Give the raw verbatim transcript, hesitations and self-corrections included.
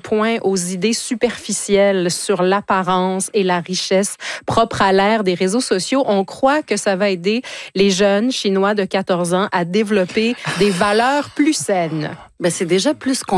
point aux idées superficielles sur l'apparence et la richesse propre à l'ère des réseaux sociaux. On croit que ça va aider les jeunes Chinois de quatorze ans à développer des valeurs plus saines. Ben, c'est déjà plus qu'on